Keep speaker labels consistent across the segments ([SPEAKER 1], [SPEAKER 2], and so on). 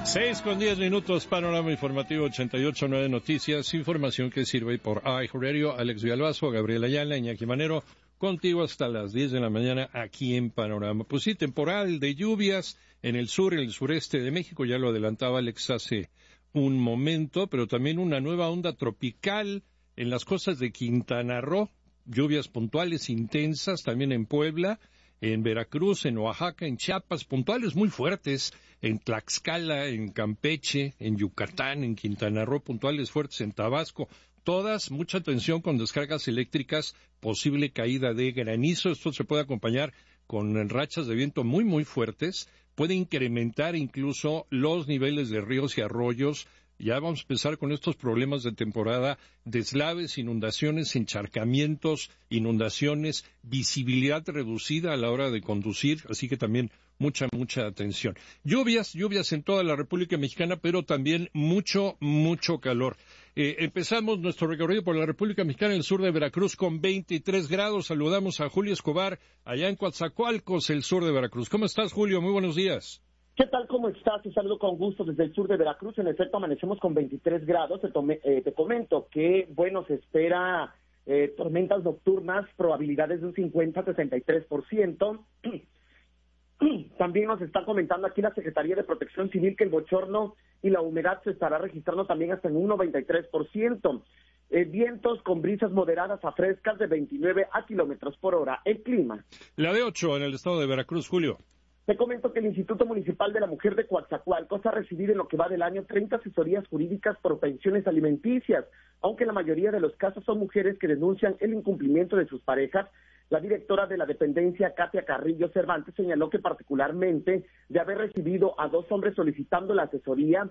[SPEAKER 1] 6:10, panorama informativo 88.9 Noticias, información que sirve por iHeartRadio. Alex Villalbazo, Gabriela Ayala, Iñaki Manero, contigo hasta las 10 de la mañana aquí en Panorama. Pues sí, temporal de lluvias en el sur, en el sureste de México, ya lo adelantaba Alex hace un momento, pero también una nueva onda tropical en las costas de Quintana Roo, lluvias puntuales intensas también en Puebla, en Veracruz, en Oaxaca, en Chiapas, puntuales muy fuertes, en Tlaxcala, en Campeche, en Yucatán, en Quintana Roo, puntuales fuertes en Tabasco. Todas, mucha atención con descargas eléctricas, posible caída de granizo. Esto se puede acompañar con rachas de viento muy, muy fuertes. Puede incrementar incluso los niveles de ríos y arroyos. Ya vamos a empezar con estos problemas de temporada, deslaves, inundaciones, encharcamientos, inundaciones, visibilidad reducida a la hora de conducir, así que también mucha atención. Lluvias en toda la República Mexicana, pero también mucho calor. Empezamos nuestro recorrido por la República Mexicana en el sur de Veracruz con 23 grados. Saludamos a Julio Escobar, allá en Coatzacoalcos, el sur de Veracruz. ¿Cómo estás, Julio? Muy buenos días.
[SPEAKER 2] ¿Qué tal? ¿Cómo estás? Te saludo con gusto desde el sur de Veracruz. En efecto, amanecemos con 23 grados. Te comento que, bueno, se espera tormentas nocturnas, probabilidades de un 50-63%. También nos está comentando aquí la Secretaría de Protección Civil que el bochorno y la humedad se estará registrando también hasta en un 93%. Vientos con brisas moderadas a frescas de 29 a kilómetros por hora. El clima.
[SPEAKER 1] La de 8 en el estado de Veracruz, Julio.
[SPEAKER 2] Te comento que el Instituto Municipal de la Mujer de Coatzacoalcos ha recibido en lo que va del año 30 asesorías jurídicas por pensiones alimenticias, aunque la mayoría de los casos son mujeres que denuncian el incumplimiento de sus parejas. La directora de la dependencia, Katia Carrillo Cervantes, señaló que particularmente de haber recibido a 2 hombres solicitando la asesoría,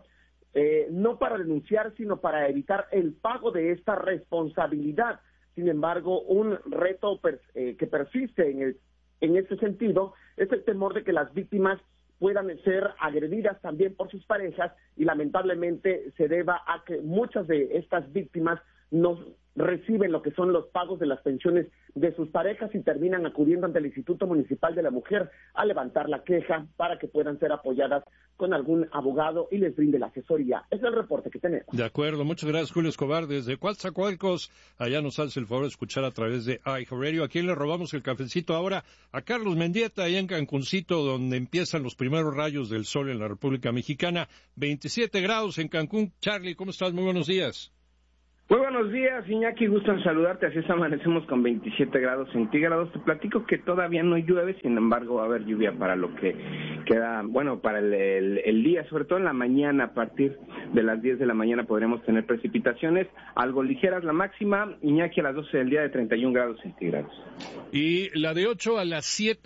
[SPEAKER 2] no para denunciar, sino para evitar el pago de esta responsabilidad. Sin embargo, un reto que persiste en este sentido es el temor de que las víctimas puedan ser agredidas también por sus parejas y lamentablemente se deba a que muchas de estas víctimas no reciben lo que son los pagos de las pensiones de sus parejas y terminan acudiendo ante el Instituto Municipal de la Mujer a levantar la queja para que puedan ser apoyadas con algún abogado y les brinde la asesoría. Es el reporte que tenemos.
[SPEAKER 1] De acuerdo, muchas gracias, Julio Escobar. Desde Coatzacoalcos, allá nos hace el favor de escuchar a través de iHeartRadio. ¿A quién le robamos el cafecito ahora? A Carlos Mendieta, allá en Cancuncito, donde empiezan los primeros rayos del sol en la República Mexicana. 27 grados en Cancún. Charlie, ¿cómo estás? Muy buenos días.
[SPEAKER 3] Muy buenos días, Iñaki, gusto en saludarte. Así es, amanecemos con 27 grados centígrados. Te platico que todavía no llueve, sin embargo va a haber lluvia para lo que queda, bueno, para el día, sobre todo en la mañana. A partir de las 10 de la mañana podremos tener precipitaciones algo ligeras. La máxima, Iñaki, a las 12 del día de 31 grados centígrados.
[SPEAKER 1] Y la de 8 a las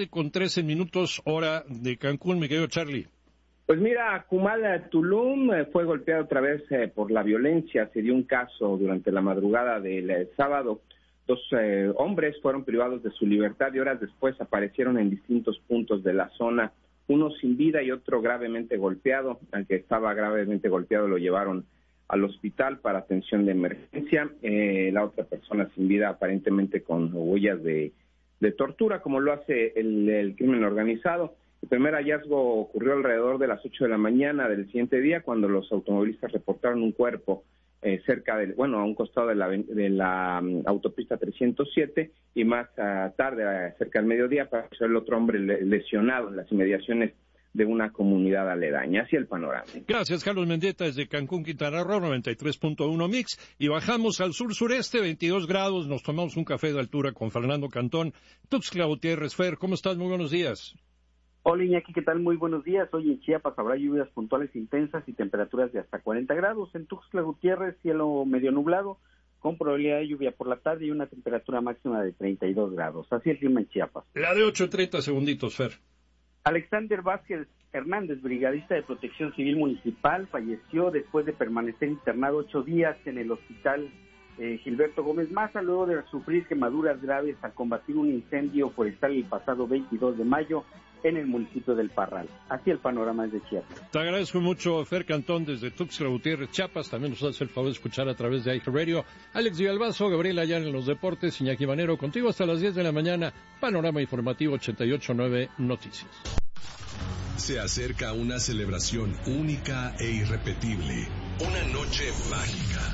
[SPEAKER 1] 7:13 hora de Cancún, mi querido Charlie.
[SPEAKER 3] Pues mira, Kumala Tulum fue golpeado otra vez por la violencia. Se dio un caso durante la madrugada del sábado. 2 hombres fueron privados de su libertad y horas después aparecieron en distintos puntos de la zona. Uno sin vida y otro gravemente golpeado. Al que estaba gravemente golpeado lo llevaron al hospital para atención de emergencia. La otra persona sin vida aparentemente con huellas de tortura, como lo hace el crimen organizado. El primer hallazgo ocurrió alrededor de las 8 de la mañana del siguiente día, cuando los automovilistas reportaron un cuerpo cerca a un costado de la autopista 307, y más tarde, cerca del mediodía, apareció el otro hombre lesionado en las inmediaciones de una comunidad aledaña. Así el panorama.
[SPEAKER 1] Gracias, Carlos Mendieta, desde Cancún, Quintana Roo, 93.1 Mix, y bajamos al sur-sureste, 22 grados, nos tomamos un café de altura con Fernando Cantón. Tuxtla Gutiérrez. Fer, ¿cómo estás? Muy buenos días.
[SPEAKER 4] Hola, Iñaki, ¿qué tal? Muy buenos días. Hoy en Chiapas habrá lluvias puntuales intensas y temperaturas de hasta 40 grados. En Tuxtla Gutiérrez, cielo medio nublado, con probabilidad de lluvia por la tarde y una temperatura máxima de 32 grados. Así el clima en Chiapas.
[SPEAKER 1] La de 8:30 segunditos, Fer.
[SPEAKER 4] Alexander Vázquez Hernández, brigadista de Protección Civil Municipal, falleció después de permanecer internado 8 días en el hospital Gilberto Gómez Maza, luego de sufrir quemaduras graves al combatir un incendio forestal el pasado 22 de mayo en el municipio del Parral. Así el panorama es de Chiapas.
[SPEAKER 1] Te agradezco mucho, Fer Cantón, desde Tuxtla Gutiérrez, Chiapas. También nos hace el favor de escuchar a través de iHeartRadio. Alex Villalbazo, Gabriela Ayala en los deportes, Iñaki Manero, contigo hasta las 10 de la mañana. Panorama informativo 88.9 Noticias.
[SPEAKER 5] Se acerca una celebración única e irrepetible. Una noche mágica.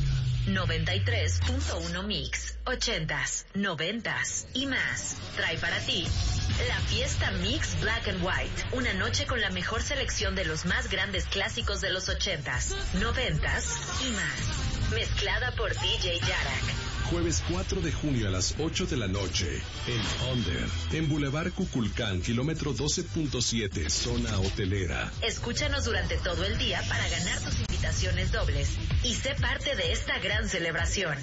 [SPEAKER 6] 93.1 Mix, 80s, 90s y más. Trae para ti la fiesta Mix Black and White. Una noche con la mejor selección de los más grandes clásicos de los 80s, 90s y más. Mezclada por DJ Yarak.
[SPEAKER 5] Jueves 4 de junio a las 8 de la noche, en Under, en Boulevard Cuculcán, kilómetro 12.7, zona hotelera.
[SPEAKER 6] Escúchanos durante todo el día para ganar tus invitaciones dobles y sé parte de esta gran celebración.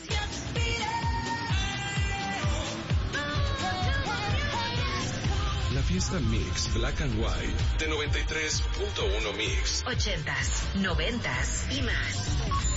[SPEAKER 5] La fiesta Mix Black and White de 93.1 Mix.
[SPEAKER 6] 80s, 90s y más.